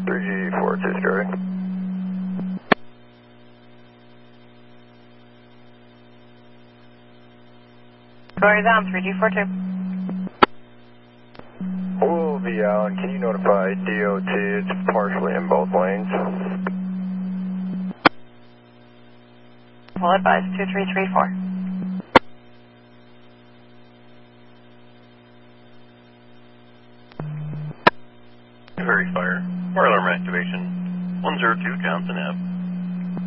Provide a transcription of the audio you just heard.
3G42 Scary. Going down, 3G42. Will be Allen, can you notify DOT? It's partially in both lanes. Will advise 2334. Very fire. Fire alarm activation. 102 Johnson Ave.